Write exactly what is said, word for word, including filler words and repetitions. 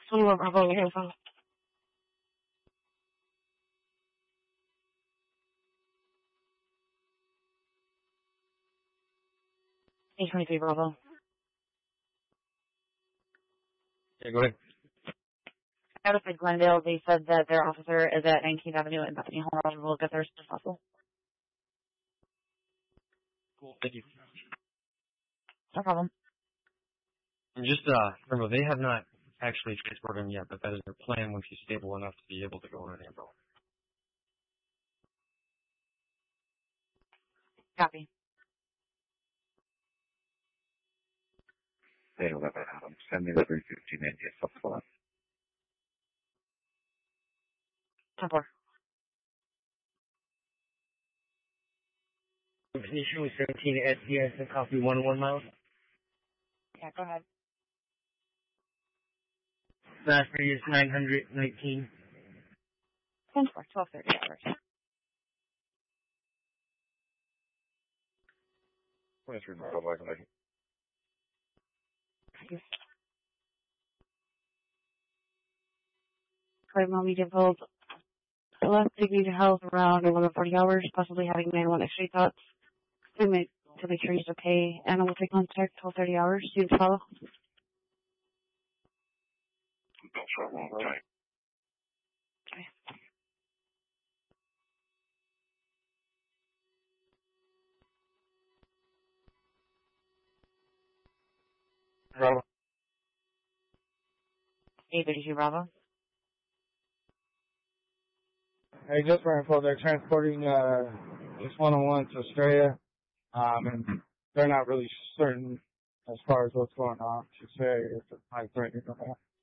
twenty-one Bravo, here, phone. eight twenty-three Bravo. Yeah, go ahead. Notified Glendale, they said that their officer is at nineteenth Avenue and Bethany Hall Road. We'll get there as soon as possible. Cool, thank you. No problem. And just uh, remember, they have not actually transported him yet, but that is their plan when he's stable enough to be able to go on an ambulance. Copy. Hey, eleven, Adam. Send me the three fifteen in here, supplement. ten four. Can you show me seventeen S D S and copy one oh one miles? Yeah, go ahead. Last radius nine hundred nineteen. ten four, twelve thirty hours. twenty-three Bravo, like, like. Right, Mom, you did both. Last degree to health around eleven forty hours, possibly having man one extra thoughts. To make, to make sure he's okay. And we'll take contact twelve thirty hours. You can follow. Don't try one more time. Okay. Bravo. eight thirty-two Bravo. Hey, just for info, they're transporting uh, this one oh one to Australia, um, and they're not really certain as far as what's going on. She said it's a high threat.